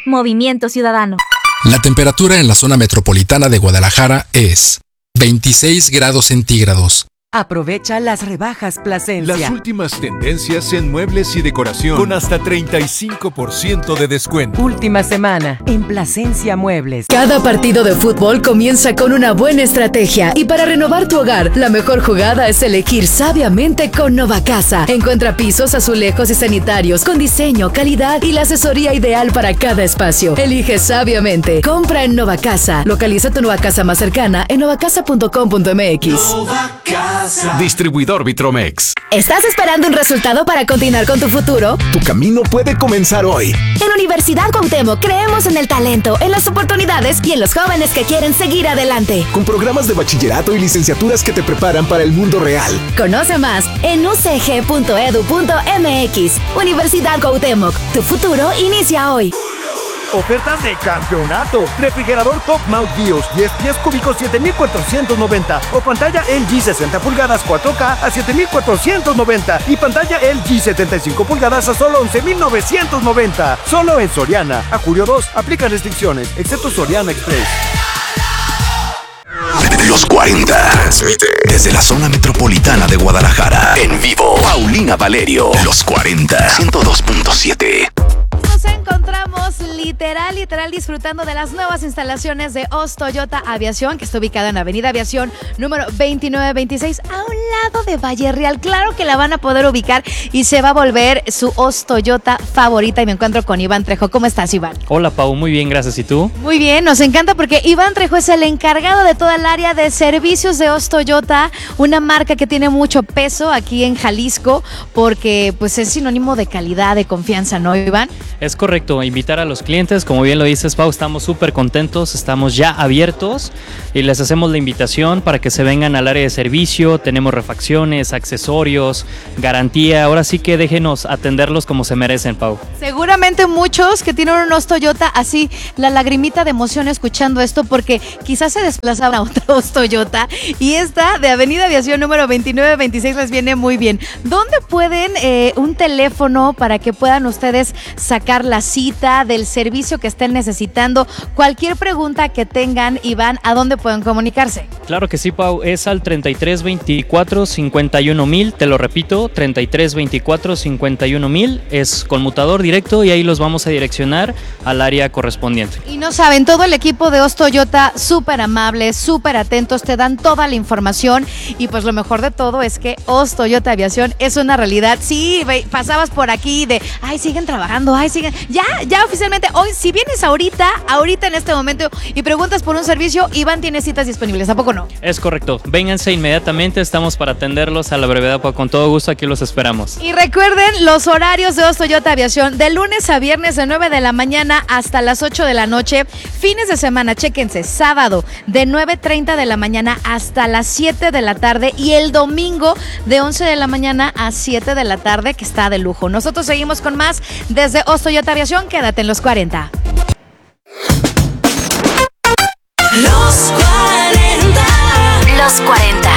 Movimiento Ciudadano. La temperatura en la zona metropolitana de Guadalajara es 26 grados centígrados. Aprovecha las rebajas Plasencia. Las últimas tendencias en muebles y decoración con hasta 35% de descuento. Última semana en Plasencia Muebles. Cada partido de fútbol comienza con una buena estrategia y para renovar tu hogar, la mejor jugada es elegir sabiamente con Novacasa. Encuentra pisos, azulejos y sanitarios con diseño, calidad y la asesoría ideal para cada espacio. Elige sabiamente. Compra en Novacasa. Localiza tu Novacasa más cercana en novacasa.com.mx. Distribuidor Vitromex. ¿Estás esperando un resultado para continuar con tu futuro? Tu camino puede comenzar hoy. En Universidad Cuauhtémoc creemos en el talento, en las oportunidades y en los jóvenes que quieren seguir adelante. Con programas de bachillerato y licenciaturas que te preparan para el mundo real. Conoce más en ucg.edu.mx. Universidad Cuauhtémoc, tu futuro inicia hoy. Ofertas de campeonato. Refrigerador Top Mount BIOS 10 pies cúbicos 7,490 o pantalla LG 60 pulgadas 4K a 7,490 y pantalla LG 75 pulgadas a solo 11,990. Solo en Soriana. A julio 2 aplican restricciones, excepto Soriana Express. Los 40. Transmite desde la zona metropolitana de Guadalajara. En vivo, Paulina Valerio. Los 40. 102.7. Nos encontramos literal disfrutando de las nuevas instalaciones de Oz Toyota Aviación, que está ubicada en Avenida Aviación número 2926, a un lado de Valle Real. Claro que la van a poder ubicar y se va a volver su Oz Toyota favorita. Y me encuentro con Iván Trejo. ¿Cómo estás, Iván? Hola, Pau, muy bien, gracias. ¿Y tú? Muy bien, nos encanta porque Iván Trejo es el encargado de toda el área de servicios de Oz Toyota, una marca que tiene mucho peso aquí en Jalisco, porque pues es sinónimo de calidad, de confianza, ¿no, Iván? Es correcto, invitar a los clientes, como bien lo dices, Pau, estamos súper contentos, estamos ya abiertos y les hacemos la invitación para que se vengan al área de servicio. Tenemos refacciones, accesorios, garantía. Ahora sí que déjenos atenderlos como se merecen, Pau. Seguramente muchos que tienen unos Toyota así, la lagrimita de emoción escuchando esto, porque quizás se desplazaban a otros Toyota y esta de Avenida Aviación número 2926 les viene muy bien. ¿Dónde pueden un teléfono para que puedan ustedes sacar la cita del servicio que estén necesitando? Cualquier pregunta que tengan, Iván, ¿a dónde pueden comunicarse? Claro que sí, Pau, es al 3324-51000, te lo repito, 3324-51000, es conmutador directo y ahí los vamos a direccionar al área correspondiente. Y no saben, todo el equipo de Oz Toyota, súper amables, súper atentos, te dan toda la información y pues lo mejor de todo es que Oz Toyota Aviación es una realidad. Sí, pasabas por aquí de, siguen trabajando, siguen, ya oficialmente, hoy, si vienes ahorita en este momento y preguntas por un servicio, Iván tiene citas disponibles, ¿a poco no? Es correcto, vénganse inmediatamente, estamos para atenderlos a la brevedad, con todo gusto aquí los esperamos. Y recuerden los horarios de Oz Toyota Aviación, de lunes a viernes de 9 de la mañana hasta las 8 de la noche, fines de semana, chéquense, sábado de 9:30 de la mañana hasta las 7 de la tarde y el domingo de 11 de la mañana a 7 de la tarde, que está de lujo. Nosotros seguimos con más desde Oz Toyota Aviación, quédate en los 40. Los 40. Los 40.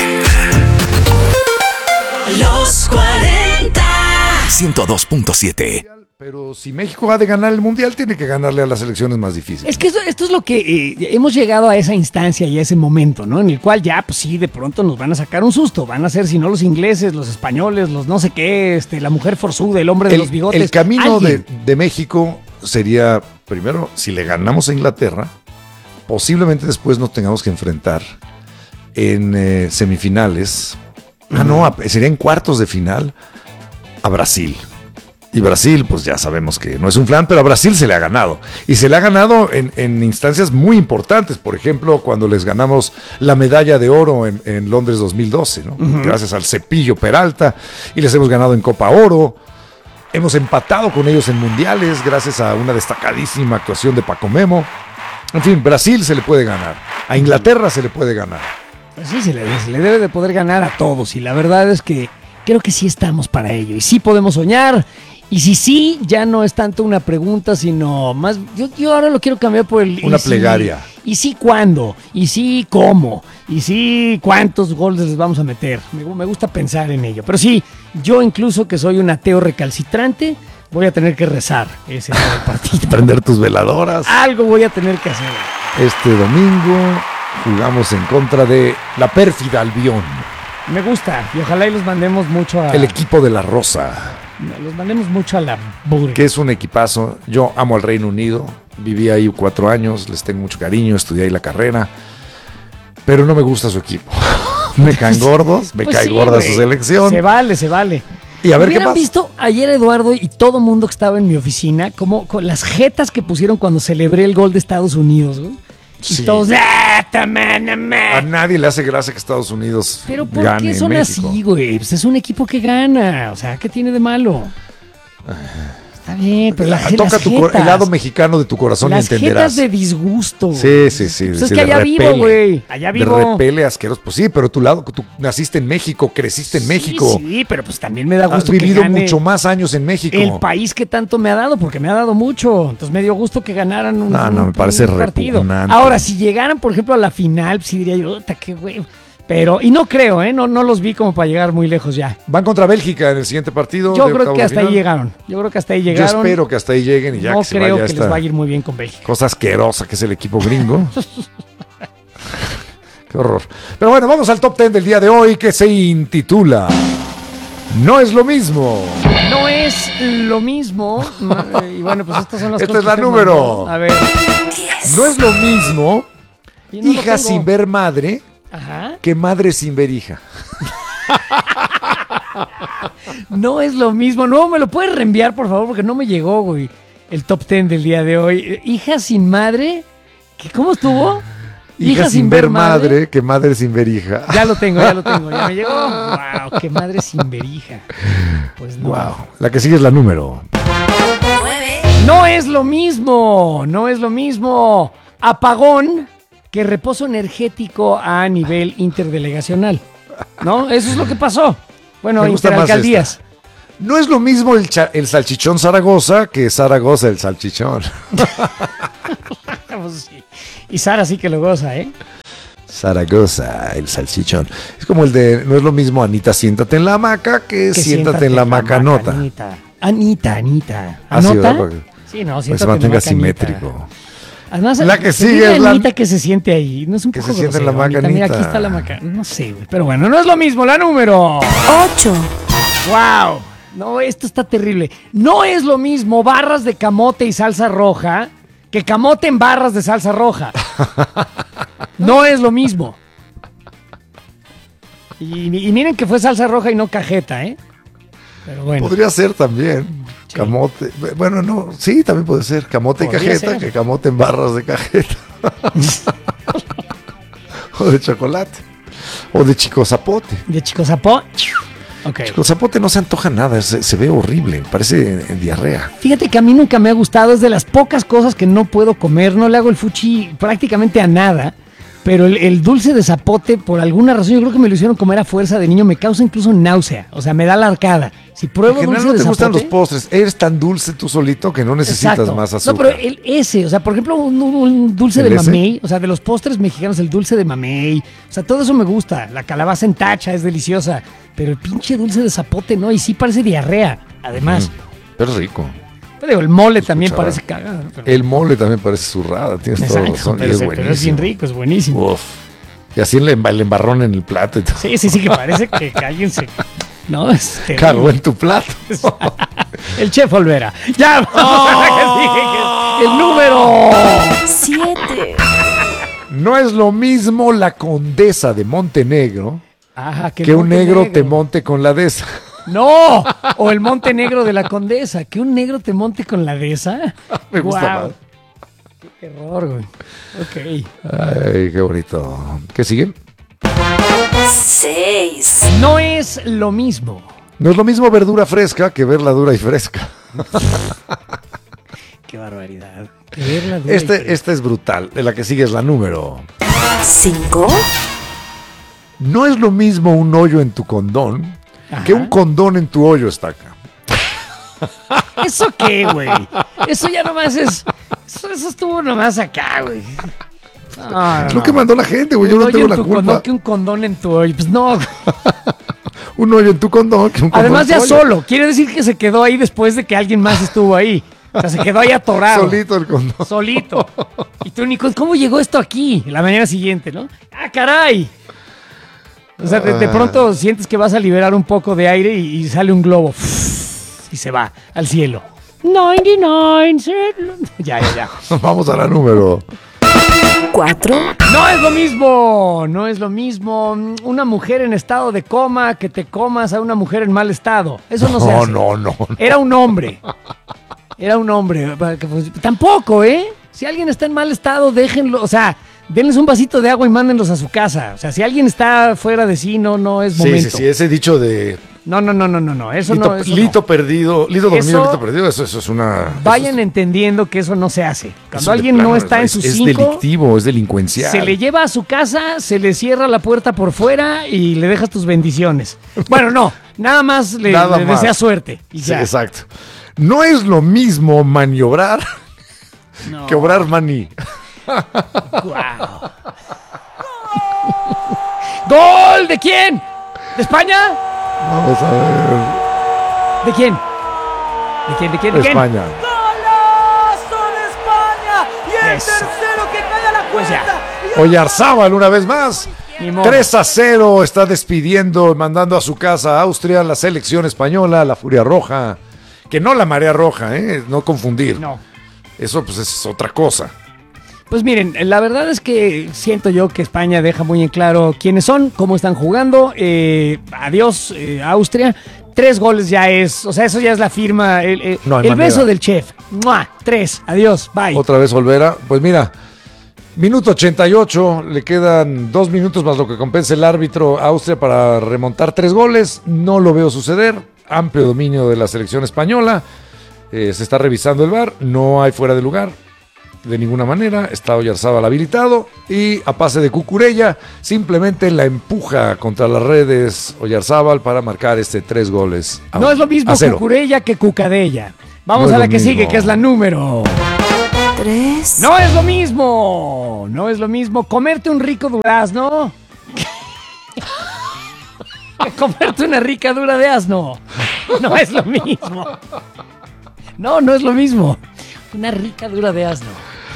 Los 40. 102.7. Pero si México ha de ganar el Mundial, tiene que ganarle a las selecciones más difíciles. Es que esto es lo que hemos llegado a esa instancia y a ese momento, ¿no? En el cual ya, pues sí, de pronto nos van a sacar un susto. Van a ser, si no los ingleses, los españoles, los no sé qué, la mujer forzuda, el hombre de los bigotes. El camino de México sería, primero, si le ganamos a Inglaterra, posiblemente después nos tengamos que enfrentar en semifinales. Sería en cuartos de final a Brasil. Y Brasil, pues ya sabemos que no es un flan, pero a Brasil se le ha ganado. Y se le ha ganado en instancias muy importantes. Por ejemplo, cuando les ganamos la medalla de oro en Londres 2012, ¿no? Uh-huh. Gracias al Cepillo Peralta. Y les hemos ganado en Copa Oro. Hemos empatado con ellos en mundiales gracias a una destacadísima actuación de Paco Memo. En fin, Brasil se le puede ganar. A Inglaterra se le puede ganar. Pues sí, se le debe de poder ganar a todos. Y la verdad es que creo que sí estamos para ello. Y sí podemos soñar. Y si sí, ya no es tanto una pregunta, sino más, yo ahora lo quiero cambiar por una plegaria. Y sí, ¿cuándo? Y sí, ¿cómo? Y sí, ¿cuántos goles les vamos a meter? Me gusta pensar en ello. Pero sí, yo incluso que soy un ateo recalcitrante, voy a tener que rezar ese día del partido. Prender tus veladoras. Algo voy a tener que hacer. Este domingo jugamos en contra de la pérfida Albión. Me gusta y ojalá y los mandemos mucho a... El equipo de la Rosa. Los mandemos mucho a la burger. Que es un equipazo. Yo amo al Reino Unido. Viví ahí 4 años. Les tengo mucho cariño. Estudié ahí la carrera. Pero no me gusta su equipo. Me caen gordos. Me cae gorda su selección. Se vale. Y a ver qué ¿Hubieran pasa? visto ayer, Eduardo, y todo mundo que estaba en mi oficina, como con las jetas que pusieron cuando celebré el gol de Estados Unidos, güey? Sí. Y todos, A nadie le hace gracia que Estados Unidos pero ¿por gane qué en son México. así, güey? Pues es un equipo que gana. O sea, ¿qué tiene de malo? Está bien, pero Toca el lado mexicano de tu corazón y las entenderás. jetas de disgusto. Sí. Pues sí, es que de allá vivo, repele. güey. Allá vivo. De repele asqueroso. Pues sí, pero tú naciste en México, creciste en México. Sí, pero pues también me da Has gusto vivido que gane mucho más años en México. el país que tanto me ha dado, porque me ha dado mucho. Entonces me dio gusto que ganaran un me parece partido. repugnante. Ahora, si llegaran, por ejemplo, a la final, pues sí diría yo, qué güey. Pero, y no creo, no los vi como para llegar muy lejos ya. Van contra Bélgica en el siguiente partido. Yo de creo octavos que de hasta ahí final. llegaron. Yo Yo espero que hasta ahí lleguen y ya no que se creo vaya que esta les va a ir muy bien con Bélgica. cosa asquerosa que es el equipo gringo. Qué horror. Pero bueno, vamos al top 10 del día de hoy que se intitula No es lo mismo. No es lo mismo. Y bueno, pues estas son las Esta cosas es la que te número. mandó. A ver. No es lo mismo Y no lo hija tengo. sin ver madre Ajá. que madre sin ver hija. No es lo mismo. No, me lo puedes reenviar, por favor, porque no me llegó, güey. El top 10 del día de hoy. Hija sin madre. ¿Cómo estuvo? Hija sin ver madre que madre sin ver hija. Ya lo tengo. Ya me llegó. Wow, qué madre sin ver hija. Pues no. Wow. La que sigue es la número. No es lo mismo. No es lo mismo. Apagón que reposo energético a nivel interdelegacional. ¿No? Eso es lo que pasó. Bueno, Me gusta más interalcaldías. esta. No es lo mismo el salchichón Zaragoza que Zaragoza el salchichón. Pues sí. Y Sara sí que lo goza, ¿eh? Zaragoza el salchichón. Es como el de, no es lo mismo Anita, siéntate en la hamaca que siéntate en la macanota. Anita. Así, ¿Anota? ¿verdad? Sí, no, Pues siéntate se en la mantenga macanita. simétrico. Además, La que se sigue diga es la- Anita que se siente ahí. No es un que poco se siente en la grosero, Anita. Mira, macanita. aquí está la macanita. No sé, güey. Pero bueno, no es lo mismo. La número 8. ¡Wow! No, esto está terrible. No es lo mismo barras de camote y salsa roja que camote en barras de salsa roja. No es lo mismo. Y miren que fue salsa roja y no cajeta, ¿eh? Pero bueno. Podría ser también. Sí. Camote. Bueno, no. Sí, también puede ser. Camote y Podría cajeta ser. que camote en barras de cajeta. O de chocolate. O de chico zapote. De Chico Zapó. Ok. Chico zapote no se antoja nada. Se ve horrible. Parece en diarrea. Fíjate que a mí nunca me ha gustado. Es de las pocas cosas que no puedo comer. No le hago el fuchi prácticamente a nada. Pero el dulce de zapote, por alguna razón, yo creo que me lo hicieron comer a fuerza de niño. Me causa incluso náusea. O sea, me da la arcada. Si En pruebo general dulce no de te gustan los zapote... postres. Eres tan dulce tú solito que no necesitas Exacto. más azúcar. No, pero ese, o sea, por ejemplo, un dulce ¿El de ese? mamey, o sea, de los postres mexicanos, el dulce de mamey, o sea, todo eso me gusta. La calabaza en tacha es deliciosa, pero el pinche dulce de zapote no, y sí parece diarrea, además. Pero es rico. Pero digo, el mole Se también escuchará. parece cagado. Pero... El mole también parece zurrada. Tienes toda Exacto, razón. Y pero, es pero buenísimo. es bien rico, es buenísimo. Uf. Y así el embarrón en el plato y todo. Sí, que parece que alguien se... No, Cargó en tu plato. El chef Olvera. Ya, vamos a la que sigue, que es el número 7. No es lo mismo la condesa de Montenegro Ajá, que un negro te monte con la dehesa. No, o el monte negro de la condesa. Que un negro te monte con la dehesa. Me gusta Guau. más. Qué error, güey. Ok. Ay, qué bonito. ¿Qué sigue? 6. No es lo mismo. No es lo mismo verdura fresca que verla dura y fresca. Qué barbaridad. Que verla dura y fresca. Esta es brutal. De la que sigue es la número. 5. No es lo mismo un hoyo en tu condón Ajá. que un condón en tu hoyo, estaca. ¿Eso qué, güey? Eso ya nomás es... Eso estuvo nomás acá, güey. No, Es lo que mandó la gente, güey. Yo Un no hoyo tengo en la tu culpa. condón que un condón en tu hoyo. Pues no. un hoyo en tu condón que un condón. Además ya pollo. solo, quiere decir que se quedó ahí después de que alguien más estuvo ahí. O sea, se quedó ahí atorado. Solito el condón. Solito. Y tú, Nico, ¿cómo llegó esto aquí? La mañana siguiente, ¿no? ¡Ah, caray! O sea, de pronto sientes que vas a liberar un poco de aire y sale un globo. Y se va al cielo. 99. Ya. Vamos a la número 4. No es lo mismo, no es lo mismo. Una mujer en estado de coma que te comas a una mujer en mal estado. Eso no se hace. No. Era un hombre. Tampoco, ¿eh? Si alguien está en mal estado, déjenlo. O sea, denles un vasito de agua y mándenlos a su casa. O sea, si alguien está fuera de sí, no es momento. Sí, ese dicho de No. Eso lito, no. Eso lito perdido, lito dormido, Eso- lito perdido. Eso es una. Vayan entendiendo que eso no se hace. Cuando eso de alguien plano no está en es sus Es 5, delictivo, es delincuencial. se le lleva a su casa, se le cierra la puerta por fuera y le dejas tus bendiciones. Bueno, no, nada más le más. desea suerte. Y Sí, ya. exacto. No es lo mismo maniobrar No. que obrar maní. Guau. ¡Gol! ¿De quién? ¿De España? Vamos a ver. ¿De quién? ¿De quién? ¿De quién? España. ¡Golazo de España! Y el Eso. tercero que cae a la Pues ya. cuenta. Oyarzábal una vez más. Ni modo. 3-0 está despidiendo, mandando a su casa a Austria, la selección española, la Furia Roja. Que no la Marea Roja, no confundir. No. Eso pues es otra cosa. Pues miren, la verdad es que siento yo que España deja muy en claro quiénes son, cómo están jugando. Adiós, Austria. 3 goles ya es, o sea, eso ya es la firma, No hay el manera. beso del chef. ¡Mua! 3, adiós, bye. Otra vez Olvera. Pues mira, minuto 88, le quedan 2 minutos más lo que compensa el árbitro Austria para remontar 3 goles. No lo veo suceder. Amplio dominio de la selección española. Se está revisando el VAR. No hay fuera de lugar de ninguna manera. Está Oyarzábal habilitado. Y a pase de Cucurella, simplemente la empuja contra las redes Oyarzábal para marcar 3 goles. No es lo mismo a 0. Cucurella que Cucadella. Vamos No es a la lo que sigue, mismo. que es la número 3. No es lo mismo. No es lo mismo comerte un rico durazno. que comerte una rica dura de asno. No es lo mismo. No es lo mismo. Una rica dura de asno.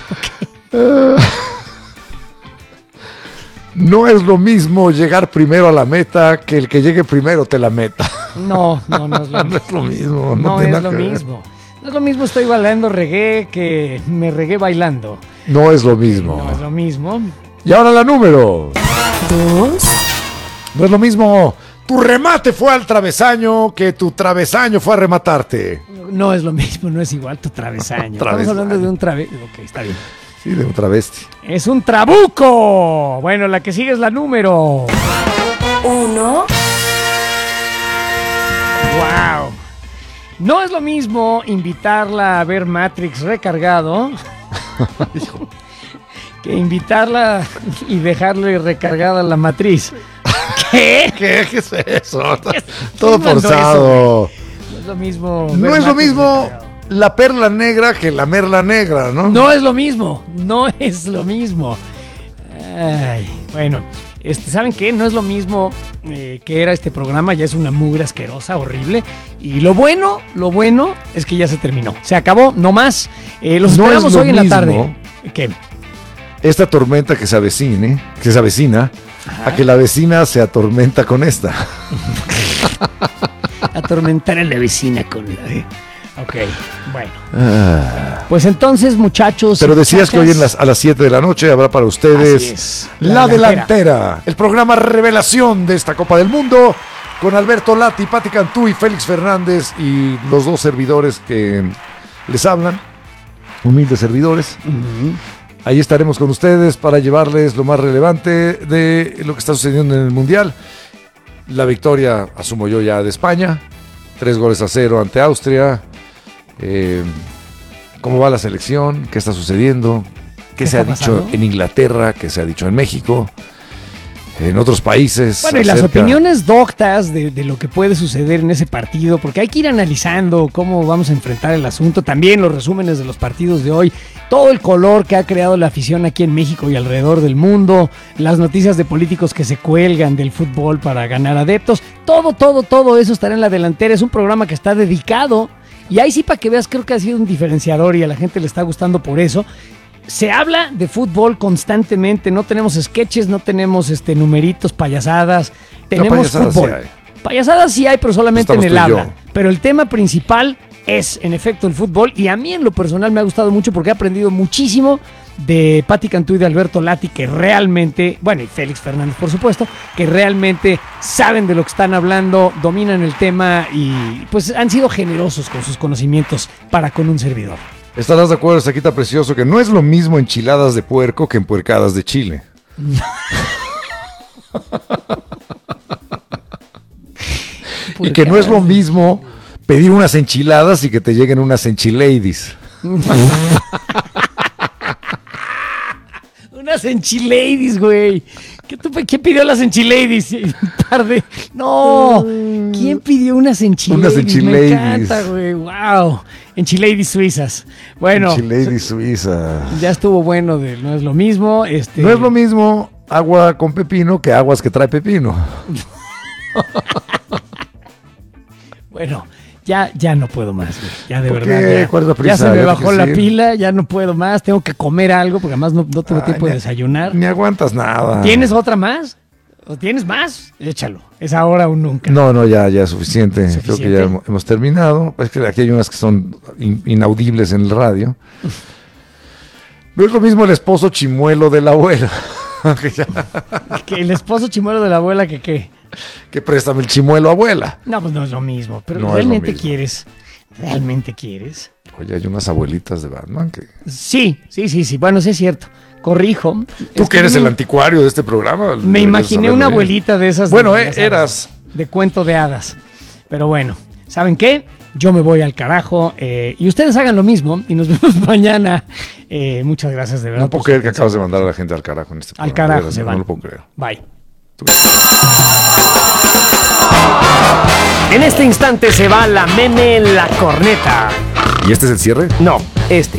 No es lo mismo llegar primero a la meta que el que llegue primero te la meta. No es lo No mismo. es lo mismo. No tiene es nada lo que ver. mismo. No es lo mismo estoy bailando reggae que me regué bailando. No es lo mismo. No es lo mismo. Y ahora la número. 2. No es lo mismo. Tu remate fue al travesaño que tu travesaño fue a rematarte. No es lo mismo, no es igual tu travesaño. Estamos Travesaño. hablando de un travesaño. Ok, está bien. Sí, de un travesti. Es un trabuco. Bueno, la que sigue es la número 1. Wow. No es lo mismo invitarla a ver Matrix recargado que invitarla y dejarle recargada la matriz. ¿Qué? ¿Qué es eso? ¿Quién Todo mandó forzado. No es lo mismo. ver No es lo Matrix mismo recargado. la perla negra que la merla negra, ¿no? No es lo mismo. No es lo mismo. Ay, bueno. ¿Saben qué? No es lo mismo que era este programa, ya es una mugre asquerosa, horrible. Y lo bueno es que ya se terminó. Se acabó, no más. Los No esperamos es lo hoy en la mismo. tarde. ¿Qué? Esta tormenta que se avecina, a que la vecina se atormenta con esta. Atormentar a la vecina con la... Ok, bueno. Pues entonces, muchachos. Pero y decías que hoy muchachas, a las 7 de la noche habrá para ustedes Así es, La la Delantera, el programa revelación de esta Copa del Mundo, con Alberto Lati, Pati Cantú y Félix Fernández y los 2 servidores que les hablan, humildes servidores. Ahí estaremos con ustedes para llevarles lo más relevante de lo que está sucediendo en el Mundial. La victoria, asumo yo, ya de España, 3-0 ante Austria. ¿Cómo va la selección? ¿Qué está sucediendo? ¿Qué se ha está dicho pasando? en Inglaterra? ¿Qué se ha dicho en México? en otros países. Bueno, y las opiniones doctas de lo que puede suceder en ese partido, porque hay que ir analizando cómo vamos a enfrentar el asunto, también los resúmenes de los partidos de hoy, todo el color que ha creado la afición aquí en México y alrededor del mundo, las noticias de políticos que se cuelgan del fútbol para ganar adeptos, todo eso estará en La Delantera. Es un programa que está dedicado, y ahí sí, para que veas, creo que ha sido un diferenciador y a la gente le está gustando por eso. Se habla de fútbol constantemente, no tenemos sketches, no tenemos numeritos, payasadas, tenemos fútbol. Sí hay. Payasadas sí hay, pero solamente en el habla. Pero el tema principal es, en efecto, el fútbol, y a mí en lo personal me ha gustado mucho porque he aprendido muchísimo de Pati Cantú y de Alberto Lati, que realmente, bueno, y Félix Fernández, por supuesto, que realmente saben de lo que están hablando, dominan el tema y pues han sido generosos con sus conocimientos para con un servidor. ¿Estarás de acuerdo, Saquita Precioso, que no es lo mismo enchiladas de puerco que empuercadas de chile? Y que no es lo mismo pedir unas enchiladas y que te lleguen unas enchiladies. Unas enchiladies, güey. ¿Quién pidió las enchiladies? Tarde. No. ¿Quién pidió unas enchiladies? Unas enchiladies. Me encanta, güey. Wow. Enchiladies suizas. Bueno. Enchiladies suizas. Ya estuvo bueno. No es lo mismo. No es lo mismo agua con pepino que aguas que trae pepino. Bueno. Ya no puedo más, güey. Ya de verdad. ¿Cuál es la prisa? Ya se me bajó la pila, ya no puedo más. Tengo que comer algo porque además no tuve tiempo de desayunar. Ni aguantas nada. ¿Tienes otra más? ¿O tienes más? Échalo. Es ahora o nunca. No, ya es suficiente. Creo que ya hemos terminado. Es que aquí hay unas que son inaudibles en el radio. No es lo mismo el esposo chimuelo de la abuela. ¿Que el esposo chimuelo de la abuela que qué? Que préstame el chimuelo, abuela. No, pues no es lo mismo. Pero no ¿realmente quieres? ¿Realmente quieres? Oye, hay unas abuelitas de Batman que... Sí. Bueno, sí es cierto. Corrijo. Tú que eres el anticuario de este programa. Me imaginé una abuelita de esas. Bueno, eras. De cuento de hadas. Pero bueno, ¿saben qué? Yo me voy al carajo. Y ustedes hagan lo mismo. Y nos vemos mañana. Muchas gracias, de verdad. No puedo creer que acabas de mandar a la gente al carajo en este programa. Al carajo se van. No lo puedo creer. Bye. En este instante se va la meme, la corneta. ¿Y este es el cierre? No, este.